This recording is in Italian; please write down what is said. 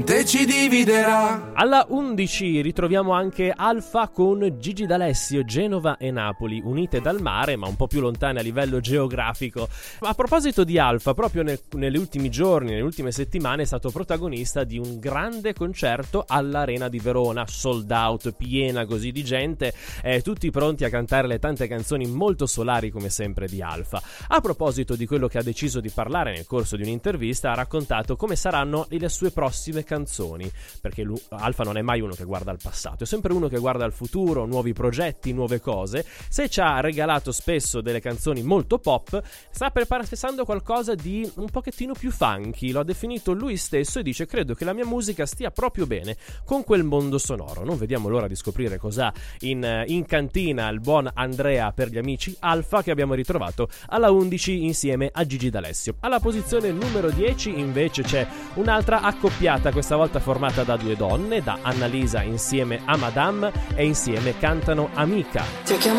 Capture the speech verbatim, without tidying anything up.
te ci dividerà. Alla undici ritroviamo anche Alfa con Gigi D'Alessio. Genova e Napoli unite dal mare ma un po' più lontane a livello geografico. A proposito di Alfa, proprio nel, negli ultimi giorni, nelle ultime settimane è stato protagonista di un grande concerto all'Arena di Verona, sold out, piena così di gente, eh, tutti pronti a cantare le tante canzoni molto solari come sempre di Alfa. A proposito di quello che ha deciso di parlare nel corso di un'intervista, ha raccontato come saranno le sue prossime canzoni, perché lui, Alfa non è mai uno che guarda al passato, è sempre uno che guarda al futuro, nuovi progetti, nuove cose. Se ci ha regalato spesso delle canzoni molto pop, sta preparando qualcosa di un pochettino più funky, lo ha definito lui stesso e dice: credo che la mia musica stia proprio bene con quel mondo sonoro. Non vediamo l'ora di scoprire cos'ha in, in cantina il buon Andrea per gli amici Alfa, che abbiamo ritrovato alla undici insieme a Gigi D'Alessio. Alla posizione numero dieci invece c'è un'altra accoppiata, questa volta formata da due donne, da Annalisa insieme a Madame, e insieme cantano Amica. Ti ho chiamato